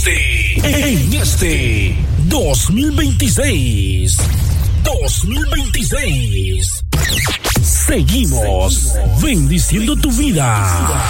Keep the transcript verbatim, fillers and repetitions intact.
este, en este dos mil veintiséis. dos mil veintiséis. Seguimos bendiciendo tu vida.